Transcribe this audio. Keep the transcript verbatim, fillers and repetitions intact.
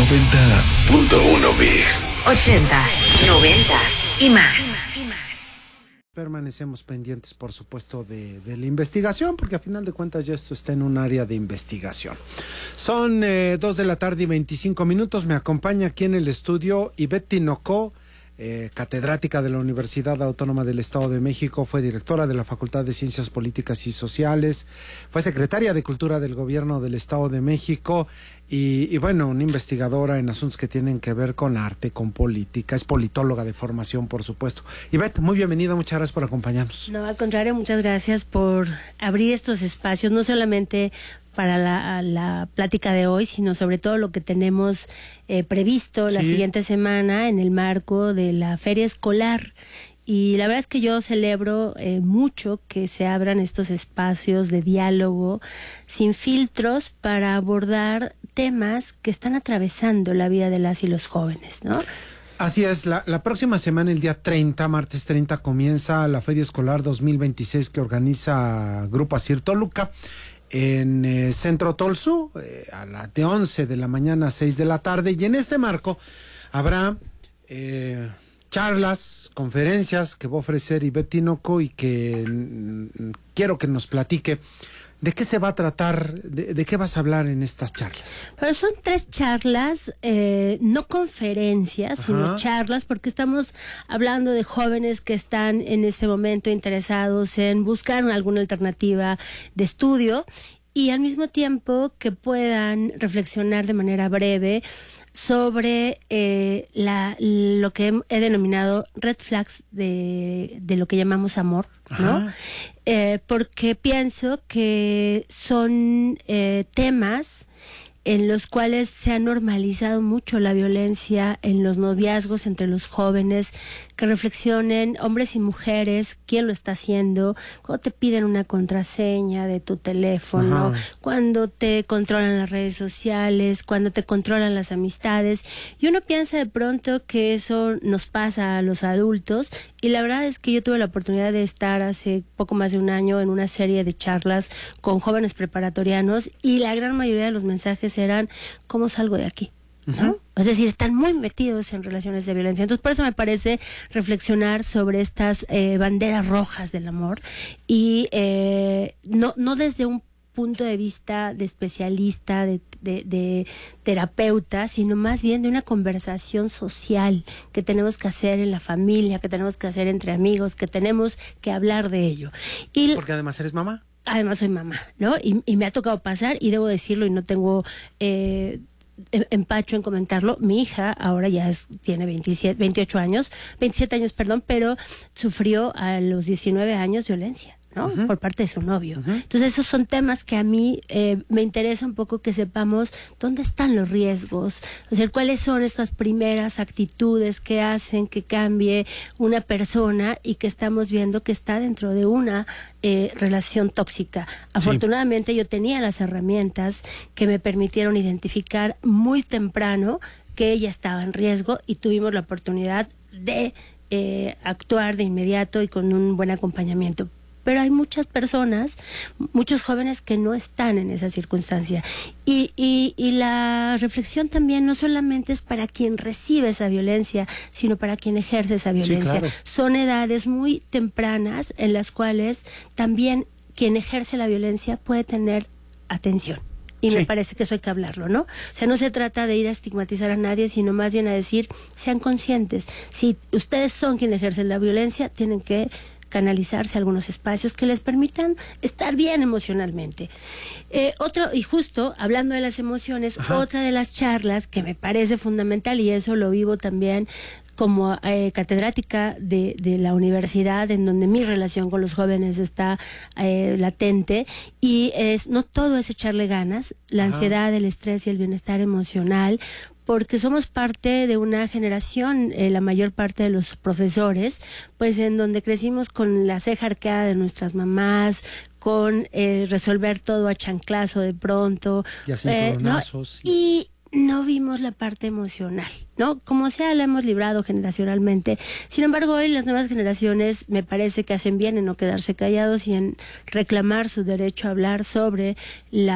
noventa punto uno Mix. Ochentas, noventas y más. Permanecemos pendientes, por supuesto, de, de la investigación, porque a final de cuentas ya esto está en un área de investigación. Son eh, dos de la tarde y veinticinco minutos. Me acompaña aquí en el estudio Ivette Tinoco, eh, catedrática de la Universidad Autónoma del Estado de México, fue directora de la Facultad de Ciencias Políticas y Sociales, fue secretaria de Cultura del Gobierno del Estado de México y, y bueno, una investigadora en asuntos que tienen que ver con arte, con política, es politóloga de formación, por supuesto. Ivette, muy bienvenida, muchas gracias por acompañarnos. No, al contrario, muchas gracias por abrir estos espacios, no solamente para la, la plática de hoy, sino sobre todo lo que tenemos eh, previsto sí. la siguiente semana en el marco de la feria escolar. Y la verdad es que yo celebro eh, mucho que se abran estos espacios de diálogo sin filtros para abordar temas que están atravesando la vida de las y los jóvenes, ¿no? Así es, la, la próxima semana, el día treinta, martes treinta, comienza la Feria Escolar dos mil veintiséis que organiza Grupo Asir Toluca en eh, Centro Tolsu, eh, a las de once de la mañana a seis de la tarde, y en este marco habrá eh, charlas, conferencias que va a ofrecer Ivette Tinoco y que mm, quiero que nos platique de qué se va a tratar, de, de qué vas a hablar en estas charlas. Pero son tres charlas, eh, no conferencias, Ajá. sino charlas, porque estamos hablando de jóvenes que están en este momento interesados en buscar alguna alternativa de estudio y al mismo tiempo que puedan reflexionar de manera breve sobre eh, la, lo que he denominado red flags de, de lo que llamamos amor, ¿no? Eh, porque pienso que son eh, temas en los cuales se ha normalizado mucho la violencia en los noviazgos entre los jóvenes, que reflexionen hombres y mujeres, quién lo está haciendo, cuando te piden una contraseña de tu teléfono, Ajá. cuando te controlan las redes sociales, cuando te controlan las amistades, y uno piensa de pronto que eso nos pasa a los adultos, y la verdad es que yo tuve la oportunidad de estar hace poco más de un año en una serie de charlas con jóvenes preparatorianos, y la gran mayoría de los mensajes eran, ¿cómo salgo de aquí? ¿No? Uh-huh. Es decir, están muy metidos en relaciones de violencia. Entonces, por eso me parece reflexionar sobre estas eh, banderas rojas del amor y eh, no, no desde un punto de vista de especialista, de, de, de terapeuta, sino más bien de una conversación social que tenemos que hacer en la familia, que tenemos que hacer entre amigos, que tenemos que hablar de ello. Y porque además eres mamá. Además soy mamá, ¿no? Y, y me ha tocado pasar, y debo decirlo, y no tengo eh, empacho en comentarlo, mi hija ahora ya es, tiene veintisiete, veintiocho años, veintisiete años, perdón, pero sufrió a los diecinueve años violencia, ¿no? Uh-huh. Por parte de su novio. Uh-huh. Entonces esos son temas que a mí eh, me interesa un poco que sepamos dónde están los riesgos, o sea, cuáles son estas primeras actitudes que hacen que cambie una persona y que estamos viendo que está dentro de una eh, relación tóxica. Afortunadamente sí. yo tenía las herramientas que me permitieron identificar muy temprano que ella estaba en riesgo y tuvimos la oportunidad de eh, actuar de inmediato y con un buen acompañamiento. Pero hay muchas personas, muchos jóvenes que no están en esa circunstancia. Y, y, y la reflexión también no solamente es para quien recibe esa violencia, sino para quien ejerce esa violencia. Sí, claro. Son edades muy tempranas en las cuales también quien ejerce la violencia puede tener atención. Y sí. me parece que eso hay que hablarlo, ¿no? O sea, no se trata de ir a estigmatizar a nadie, sino más bien a decir, sean conscientes. Si ustedes son quienes ejercen la violencia, tienen que canalizarse a algunos espacios que les permitan estar bien emocionalmente. Eh, otro, y justo hablando de las emociones, Ajá. otra de las charlas que me parece fundamental, y eso lo vivo también como eh, catedrática de, de la universidad, en donde mi relación con los jóvenes está eh, latente, y es no todo es echarle ganas, la Ajá. ansiedad, el estrés y el bienestar emocional, porque somos parte de una generación, eh, la mayor parte de los profesores, pues en donde crecimos con la ceja arqueada de nuestras mamás, con eh, resolver todo a chanclazo de pronto. Y así eh, ¿no? sí. Y no vimos la parte emocional, ¿no? Como sea, la hemos librado generacionalmente. Sin embargo, hoy las nuevas generaciones me parece que hacen bien en no quedarse callados y en reclamar su derecho a hablar sobre la